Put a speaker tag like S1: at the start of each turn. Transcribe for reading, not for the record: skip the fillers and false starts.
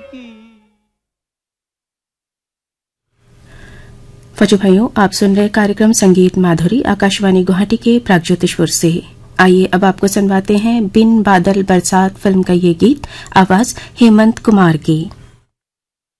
S1: फजो भाइयों, आप सुन रहे कार्यक्रम संगीत माधुरी आकाशवाणी गुवाहाटी के प्रागज्योतिषपुर से। आइए अब आपको सुनवाते हैं बिन बादल बरसात फिल्म का ये गीत, आवाज हेमंत कुमार की।